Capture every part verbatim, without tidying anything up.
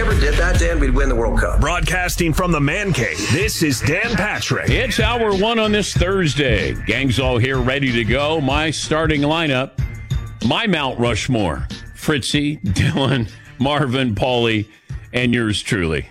ever did that, Dan, we'd win the World Cup. Broadcasting from the Man Cave, this is Dan Patrick. It's hour one on this Thursday. Gang's all here ready to go. My starting lineup, my Mount Rushmore. Fritzy, Dylan, Marvin, Paulie, and yours truly.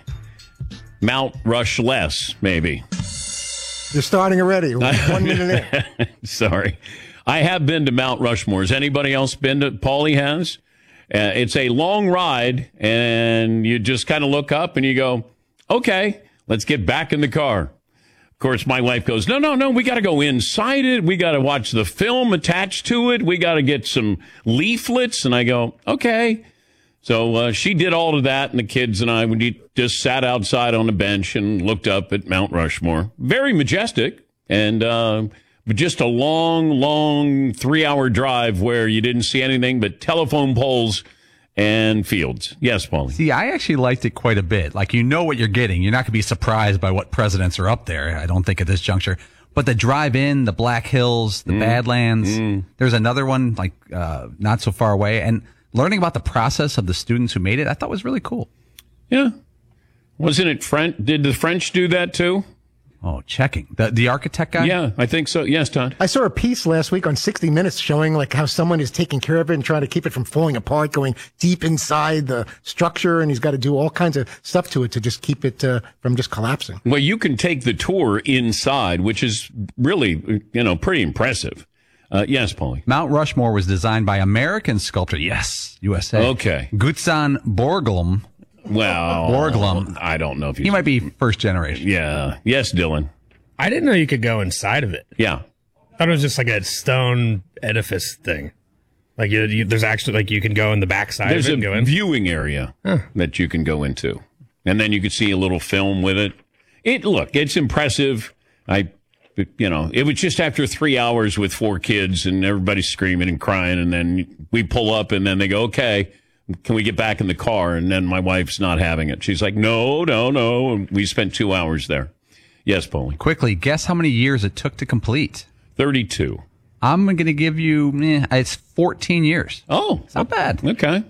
Mount Rush less, maybe. You're starting already. One minute in. Sorry. I have been to Mount Rushmore. Has anybody else been to? Paulie has. Uh, it's a long ride, and you just kind of look up and you go, okay, let's get back in the car. Of course, my wife goes, no, no, no, we got to go inside it. We got to watch the film attached to it. We got to get some leaflets. And I go, okay. So uh, she did all of that, and the kids and I we just sat outside on the bench and looked up at Mount Rushmore. Very majestic, and uh, just a long, long three-hour drive where you didn't see anything but telephone poles and fields. Yes, Paul. See, I actually liked it quite a bit. Like, you know what you're getting. You're not going to be surprised by what presidents are up there, I don't think, at this juncture. But the drive-in, the Black Hills, the mm. Badlands, mm. there's another one, like, uh, not so far away. And learning about the process of the students who made it, I thought was really cool. Yeah. Wasn't it French? Did the French do that, too? Oh, checking. The the architect guy? Yeah, I think so. Yes, Todd. I saw a piece last week on sixty minutes showing like how someone is taking care of it and trying to keep it from falling apart, going deep inside the structure, and he's got to do all kinds of stuff to it to just keep it uh, from just collapsing. Well, you can take the tour inside, which is really, you know, pretty impressive. Uh, yes, Paulie. Mount Rushmore was designed by American sculptor, yes, U S A. Okay. Gutzon Borglum. Well, Borglum. I don't know if he's... He might be first generation. Yeah. Yes, Dylan. I didn't know you could go inside of it. Yeah. I thought it was just like a stone edifice thing. Like you, you, there's actually like you can go in the backside There's of it and go a in. viewing area huh. that you can go into, and then you can see a little film with it. It look, it's impressive. I, you know, it was just after three hours with four kids and everybody screaming and crying, and then we pull up, and then they go, okay, can we get back in the car? And then my wife's not having it. She's like, no, no, no. And we spent two hours there. Yes, Paulie. Quickly, guess how many years it took to complete? thirty-two. I'm going to give you, eh, it's fourteen years. Oh. It's not bad. Okay.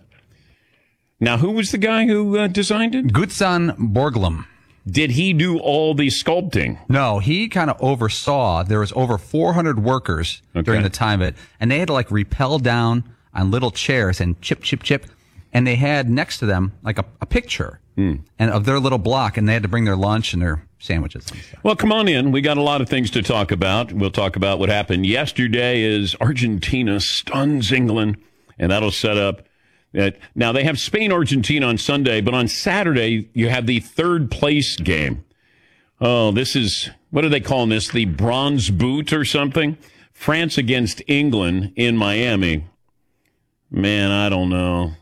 Now, who was the guy who uh, designed it? Gutzon Borglum. Did he do all the sculpting? No, he kind of oversaw. There was over four hundred workers okay. during the time of it, and they had to like rappel down on little chairs and chip, chip, chip. And they had next to them like a, a picture mm. and of their little block, and they had to bring their lunch and their sandwiches. And stuff. Well, come on in. We got a lot of things to talk about. We'll talk about what happened yesterday as Argentina stuns England, and that'll set up. Uh, now, they have Spain-Argentina on Sunday, but on Saturday, you have the third place game. Oh, this is, what are they calling this? The bronze boot or something? France against England in Miami. Man, I don't know.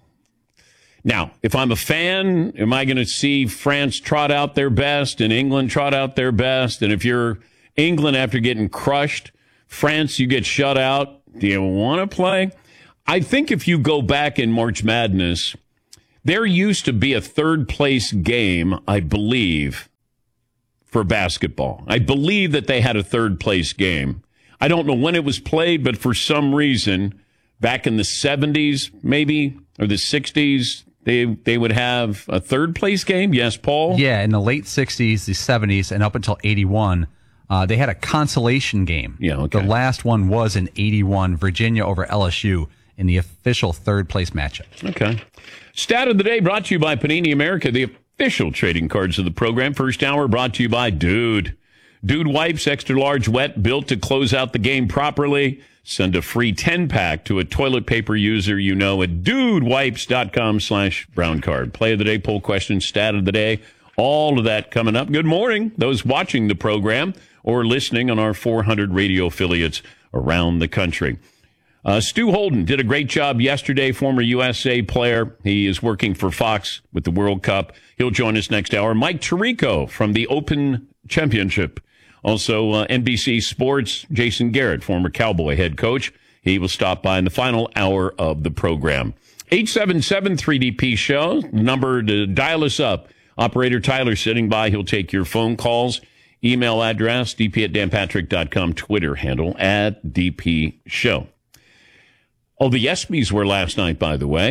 Now, if I'm a fan, am I going to see France trot out their best and England trot out their best? And if you're England after getting crushed, France, you get shut out, do you want to play? I think if you go back in March Madness, there used to be a third place game, I believe, for basketball. I believe that they had a third place game. I don't know when it was played, but for some reason, back in the seventies, maybe, or the sixties, they they would have a third place game. Yes, Paul? Yeah, in the late sixties, the seventies, and up until eighty-one, uh, they had a consolation game. Yeah, okay. The last one was in eighty-one, Virginia over L S U in the official third place matchup. Okay. Stat of the day brought to you by Panini America, the official trading cards of the program. First hour brought to you by Dude. Dude wipes, extra large, wet, built to close out the game properly. Send a free ten-pack to a toilet paper user you know at dudewipes.com slash brown card. Play of the day, poll question, stat of the day, all of that coming up. Good morning, those watching the program or listening on our four hundred radio affiliates around the country. Uh, Stu Holden did a great job yesterday, former U S A player. He is working for Fox with the World Cup. He'll join us next hour. Mike Tirico from the Open Championship. Also, uh, N B C Sports, Jason Garrett, former Cowboy head coach. He will stop by in the final hour of the program. eight seven seven three D P show, number to dial us up. Operator Tyler sitting by. He'll take your phone calls. Email address, d p at dan patrick dot com. Twitter handle, at D P show. Oh, the ESPYs were last night, by the way.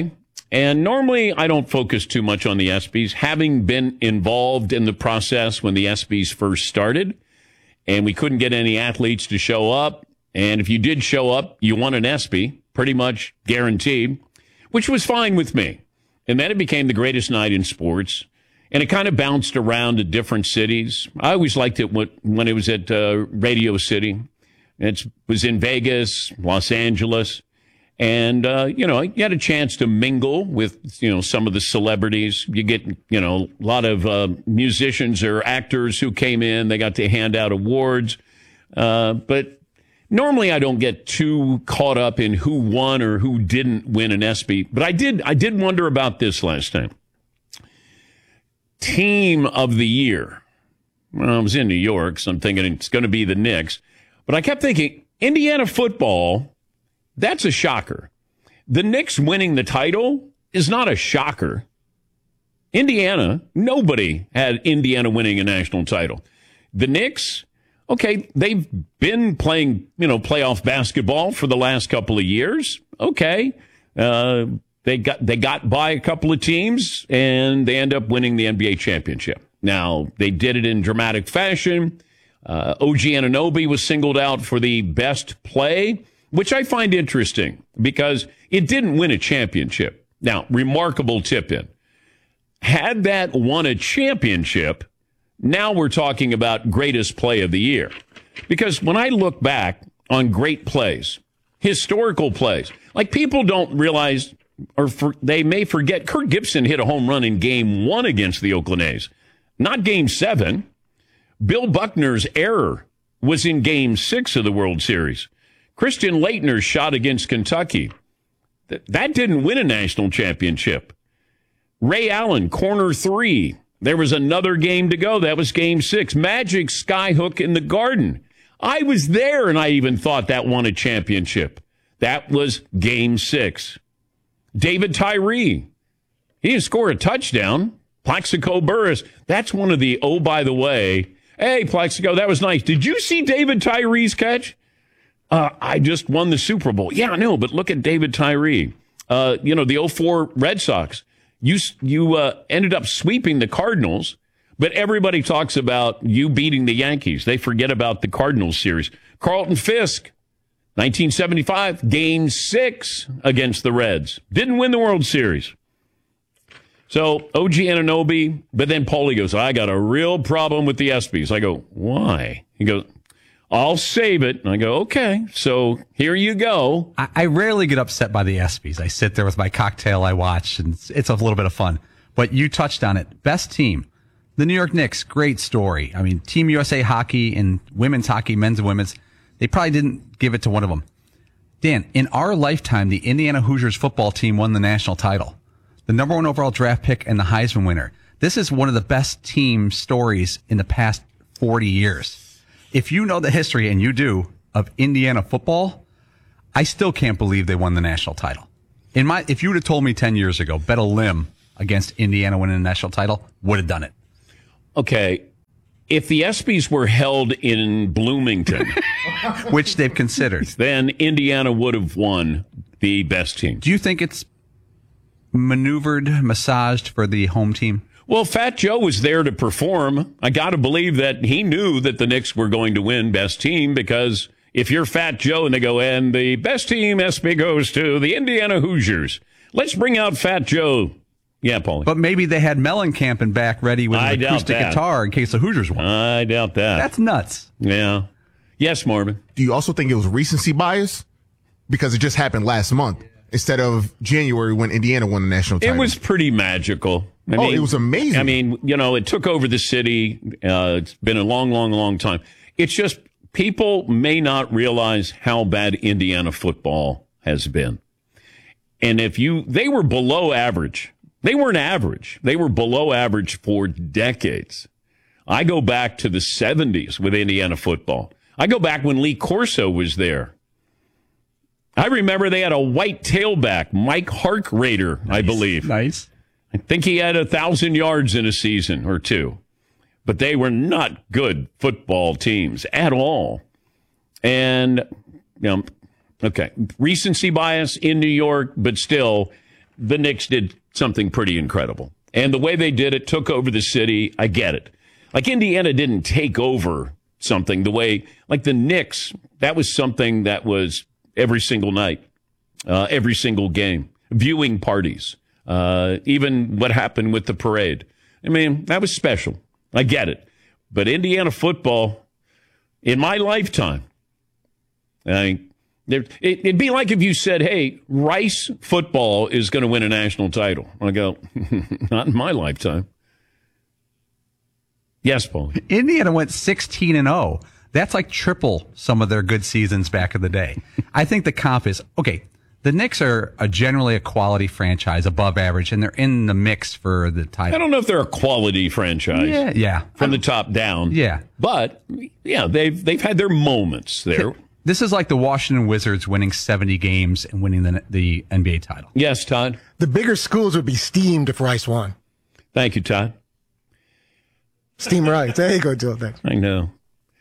And normally I don't focus too much on the ESPYs, having been involved in the process when the ESPYs first started, and we couldn't get any athletes to show up. And if you did show up, you won an ESPY, pretty much guaranteed, which was fine with me. And then it became the greatest night in sports. And it kind of bounced around to different cities. I always liked it when it was at uh, Radio City. It was in Vegas, Los Angeles. And, uh, you know, you had a chance to mingle with, you know, some of the celebrities. You get, you know, a lot of uh, musicians or actors who came in. They got to hand out awards. Uh, but normally I don't get too caught up in who won or who didn't win an ESPY. But I did, I did wonder about this last time. Team of the year. Well, I was in New York, so I'm thinking it's going to be the Knicks. But I kept thinking, Indiana football, that's a shocker. The Knicks winning the title is not a shocker. Indiana, nobody had Indiana winning a national title. The Knicks, okay, they've been playing, you know, playoff basketball for the last couple of years. Okay. Uh, They got they got by a couple of teams, and they end up winning the N B A championship. Now, they did it in dramatic fashion. Uh, O G Anunoby was singled out for the best play, which I find interesting because it didn't win a championship. Now, remarkable tip-in. Had that won a championship, now we're talking about greatest play of the year. Because when I look back on great plays, historical plays, like people don't realize... or for, they may forget Kirk Gibson hit a home run in game one against the Oakland A's, not game seven. Bill Buckner's error was in game six of the World Series. Christian Laettner's shot against Kentucky, th- that didn't win a national championship. Ray Allen, corner three. There was another game to go. That was game six. Magic skyhook in the Garden. I was there, and I even thought that won a championship. That was game six. David Tyree, he didn't score a touchdown. Plaxico Burress, that's one of the, oh, by the way, hey, Plaxico, that was nice. Did you see David Tyree's catch? Uh, I just won the Super Bowl. Yeah, I know, but look at David Tyree. Uh, you know, the oh four Red Sox. You, you uh, ended up sweeping the Cardinals, but everybody talks about you beating the Yankees. They forget about the Cardinals series. Carlton Fisk. nineteen seventy-five, game six against the Reds. Didn't win the World Series. So, O G Anunoby, but then Paulie goes, I got a real problem with the ESPYs. I go, why? He goes, I'll save it. And I go, okay, so here you go. I, I rarely get upset by the ESPYs. I sit there with my cocktail, I watch, and it's, it's a little bit of fun. But you touched on it. Best team. The New York Knicks, great story. I mean, Team U S A hockey and women's hockey, men's and women's, they probably didn't give it to one of them. Dan, in our lifetime, the Indiana Hoosiers football team won the national title. The number one overall draft pick and the Heisman winner. This is one of the best team stories in the past forty years. If you know the history, and you do, of Indiana football, I still can't believe they won the national title. In my, if you would have told me ten years ago, bet a limb against Indiana winning the national title, would have done it. Okay. If the ESPYs were held in Bloomington, which they've considered, then Indiana would have won the best team. Do you think it's maneuvered, massaged for the home team? Well, Fat Joe was there to perform. I got to believe that he knew that the Knicks were going to win best team, because if you're Fat Joe and they go, and the best team ESPY goes to the Indiana Hoosiers, let's bring out Fat Joe. Yeah, Paulie. But maybe they had Mellencamp and back ready with I an acoustic doubt that. guitar in case the Hoosiers won. I doubt that. That's nuts. Yeah. Yes, Marvin. Do you also think it was recency bias? Because it just happened last month instead of January when Indiana won the national title. It was pretty magical. I oh, mean, it was amazing. I mean, you know, it took over the city. Uh, it's been a long, long, long time. It's just people may not realize how bad Indiana football has been. And if you, they were below average. They weren't average. They were below average for decades. I go back to the seventies with Indiana football. I go back when Lee Corso was there. I remember they had a white tailback, Mike Harkrader, nice. I believe. Nice. I think he had a thousand yards in a season or two. But they were not good football teams at all. And, you know, okay, recency bias in New York, but still, the Knicks did something pretty incredible. And the way they did it, took over the city, I get it. Like Indiana didn't take over something the way, like the Knicks, that was something that was every single night, uh, every single game, viewing parties, uh, even what happened with the parade. I mean, that was special. I get it. But Indiana football, in my lifetime, I mean, there, it, it'd be like if you said, hey, Rice football is going to win a national title. I go, not in my lifetime. Yes, Paul. Indiana went sixteen and oh. That's like triple some of their good seasons back in the day. I think the comp is, okay, the Knicks are a generally a quality franchise, above average, and they're in the mix for the title. I don't know if they're a quality franchise. Yeah, yeah. From the top down. Yeah. But, yeah, they've they've had their moments there. This is like the Washington Wizards winning seventy games and winning the the N B A title. Yes, Todd. The bigger schools would be steamed if Rice won. Thank you, Todd. Steam Rice. There you go, Jill. Thanks. I know.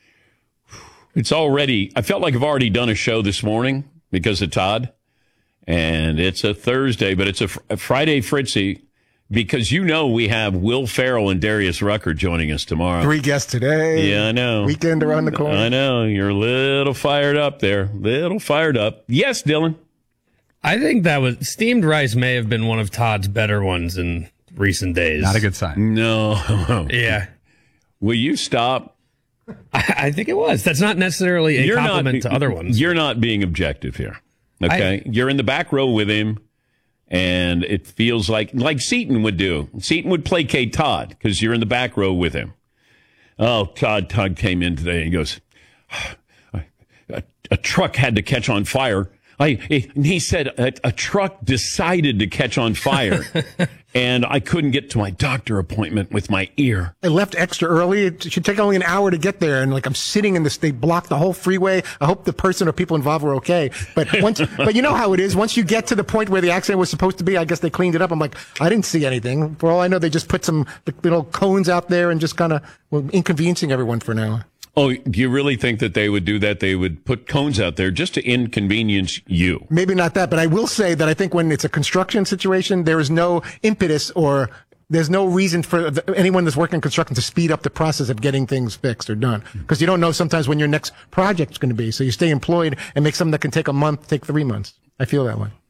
It's already, I felt like I've already done a show this morning because of Todd. And it's a Thursday, but it's a, a Friday Fritzy because you know we have Will Ferrell and Darius Rucker joining us tomorrow. Three guests today. Yeah, I know. Weekend around the corner. I know. You're a little fired up there. Little fired up. Yes, Dylan. I think that was steamed rice may have been one of Todd's better ones in recent days. Not a good sign. No. Yeah. Will you stop? I, I think it was. That's not necessarily a You're compliment not, to other ones. You're not being objective here. Okay. I, you're in the back row with him, and it feels like, like Seton would do. Seton would placate Todd because you're in the back row with him. Oh, Todd, Todd came in today and he goes, a, a, a truck had to catch on fire. I, he said a, a truck decided to catch on fire, and I couldn't get to my doctor appointment with my ear. I left extra early. It should take only an hour to get there, and like I'm sitting in this, they blocked the whole freeway. I hope the person or people involved were okay. But once, but you know how it is. Once you get to the point where the accident was supposed to be, I guess they cleaned it up. I'm like, I didn't see anything. For all I know, they just put some little cones out there and just kind of well, inconveniencing everyone for an hour. Oh, do you really think that they would do that? They would put cones out there just to inconvenience you? Maybe not that, but I will say that I think when it's a construction situation, there is no impetus or there's no reason for the, anyone that's working in construction to speed up the process of getting things fixed or done. Because you don't know sometimes when your next project's going to be. So you stay employed and make something that can take a month, take three months. I feel that way.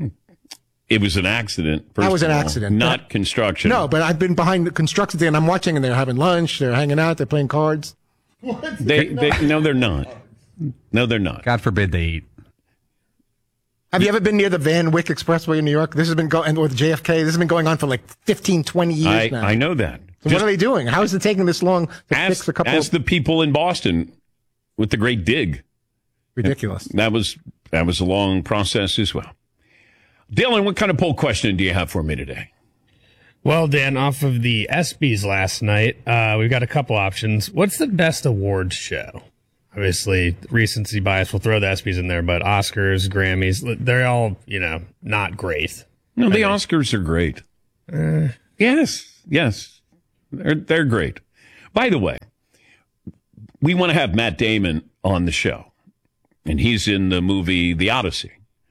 It was an accident. That was an all, accident. Not but, construction. No, but I've been behind the construction thing and I'm watching and they're having lunch, they're hanging out, they're playing cards. They, they, no, they're not. No, they're not. God forbid they eat. Have you ever been near the Van Wyck Expressway in New York? This has been going, or the J F K. This has been going on for like fifteen, twenty years I, now. I know that. So what are they doing? How is it taking this long to ask, fix a couple ask of... the people in Boston with the Great Dig. Ridiculous. That was, that was a long process as well. Dylan, what kind of poll question do you have for me today? Well, Dan, off of the ESPYs last night, uh, we've got a couple options. What's the best awards show? Obviously, recency bias will throw the ESPYs in there, but Oscars, Grammys, they're all, you know, not great. No, the Oscars are great. Uh, yes, yes. They're, they're great. By the way, we want to have Matt Damon on the show, and he's in the movie The Odyssey.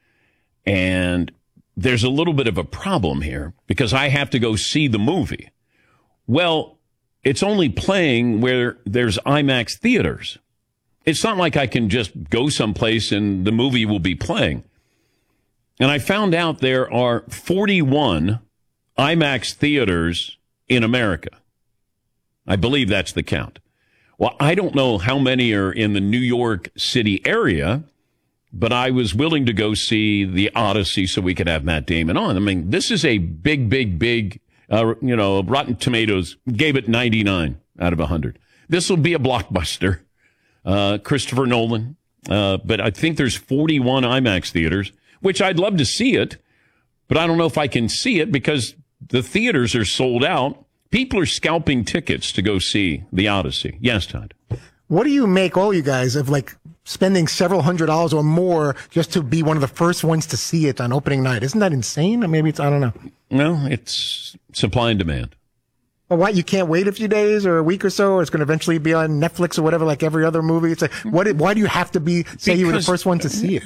And there's a little bit of a problem here because I have to go see the movie. Well, it's only playing where there's IMAX theaters. It's not like I can just go someplace and the movie will be playing. And I found out there are forty-one IMAX theaters in America. I believe that's the count. Well, I don't know how many are in the New York City area, but I was willing to go see The Odyssey so we could have Matt Damon on. I mean, this is a big, big, big, uh, you know, Rotten Tomatoes gave it ninety-nine out of one hundred. This will be a blockbuster. Uh, Christopher Nolan. Uh, but I think there's forty-one IMAX theaters, which I'd love to see it, but I don't know if I can see it because the theaters are sold out. People are scalping tickets to go see The Odyssey. Yes, Todd. What do you make, all you guys, of like spending several hundred dollars or more just to be one of the first ones to see it on opening night? Isn't that insane? Or maybe it's, I don't know. No, it's supply and demand. Well, why, you can't wait a few days or a week or so, or it's going to eventually be on Netflix or whatever, like every other movie? It's like, what, why do you have to be, say because, you were the first one to see it?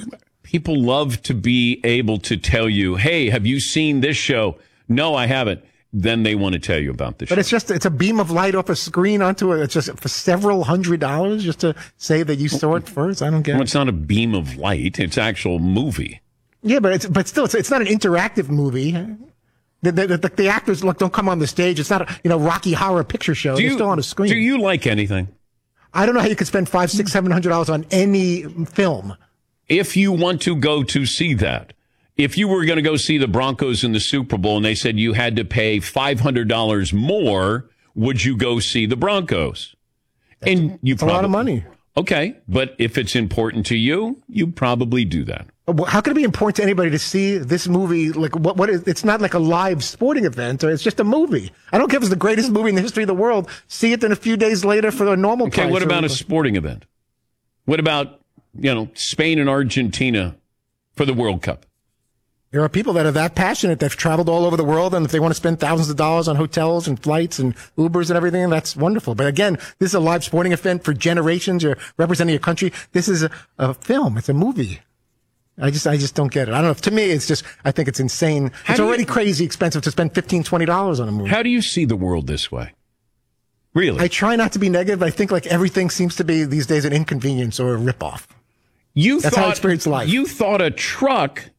People love to be able to tell you, hey, have you seen this show? No, I haven't. Then they want to tell you about the show. But it's just, it's a beam of light off a screen onto it. It's just for several hundred dollars just to say that you saw it first. I don't get Well, it. it's not a beam of light. It's actual movie. Yeah, but it's, but still, it's, it's not an interactive movie. The, the, the, the actors look, don't come on the stage. It's not a, you know, Rocky Horror Picture Show. Do They're you, still on a screen. do you like anything? I don't know how you could spend five, six, seven hundred dollars on any film. If you want to go to see that, if you were going to go see the Broncos in the Super Bowl and they said you had to pay five hundred dollars more, would you go see the Broncos? And you It's a lot of money. Okay, but if it's important to you, you probably do that. How can it be important to anybody to see this movie? Like, what? What is? It's not like a live sporting event, or it's just a movie. I don't care if it's the greatest movie in the history of the world. See it then a few days later for a normal Okay, price. what about or, a sporting event? What about, you know, Spain and Argentina for the World Cup? There are people that are that passionate. They've traveled all over the world, and if they want to spend thousands of dollars on hotels and flights and Ubers and everything, that's wonderful. But again, this is a live sporting event for generations. You're representing your country. This is a, a film. It's a movie. I just, I just don't get it. I don't know. To me, it's just, I think it's insane. How it's do already you- crazy expensive to spend fifteen, twenty dollars on a movie. How do you see the world this way? Really? I try not to be negative, but I think like everything seems to be these days an inconvenience or a ripoff. You That's thought, how I experience life. You thought a truck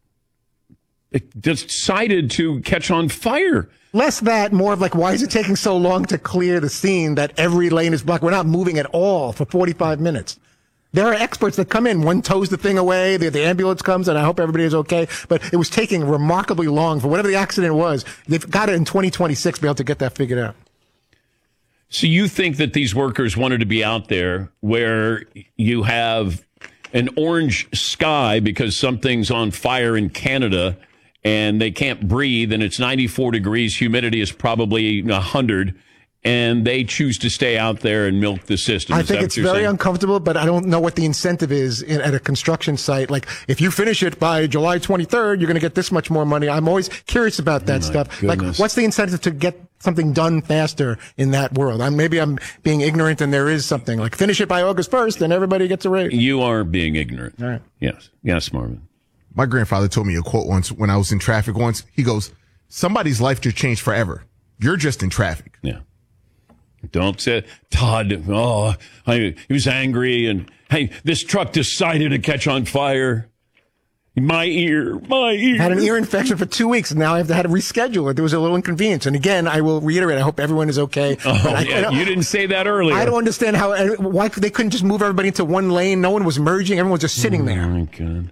decided to catch on fire. Less that, more of like, why is it taking so long to clear the scene that every lane is blocked? We're not moving at all for forty-five minutes. There are experts that come in. One tows the thing away. The, the ambulance comes, and I hope everybody is okay. But it was taking remarkably long for whatever the accident was. They've got it in twenty twenty-six to be able to get that figured out. So you think that these workers wanted to be out there where you have an orange sky because something's on fire in Canada and they can't breathe and it's ninety-four degrees, humidity is probably one hundred, and they choose to stay out there and milk the system. I Is that think what it's you're very saying? uncomfortable, but I don't know what the incentive is in, at a construction site. Like, if you finish it by July twenty-third, you're going to get this much more money. I'm always curious about that stuff. Like, goodness. what's the incentive to get something done faster in that world? I'm, maybe I'm being ignorant and there is something. Like, finish it by August first and everybody gets a raise. You are being ignorant. All right. Yes. Yes, Marvin. My grandfather told me a quote once when I was in traffic once. He goes, somebody's life just changed forever. You're just in traffic. Yeah. Don't say, Todd, oh, I, he was angry and, hey, this truck decided to catch on fire. My ear, my ear. Had an ear infection for two weeks, and now I have to had to reschedule it. There was a little inconvenience. And again, I will reiterate, I hope everyone is okay. Oh, But I, yeah, I don't- you didn't say that earlier. I don't understand how, why they couldn't just move everybody into one lane. No one was merging. Everyone was just sitting Oh, there. my God.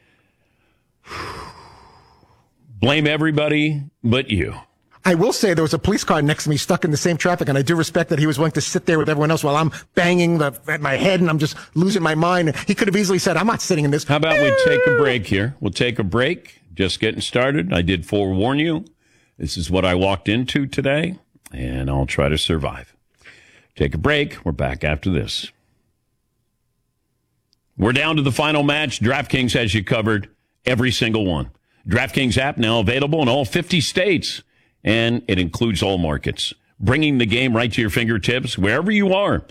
Blame everybody but you. I will say there was a police car next to me stuck in the same traffic, and I do respect that he was willing to sit there with everyone else while I'm banging the, at my head and I'm just losing my mind. He could have easily said, I'm not sitting in this. How about we take a break here? We'll take a break. Just getting started. I did forewarn you. This is what I walked into today, and I'll try to survive. Take a break. We're back after this. We're down to the final match. DraftKings has you covered, every single one. DraftKings app now available in all fifty states, and it includes all markets, bringing the game right to your fingertips wherever you are.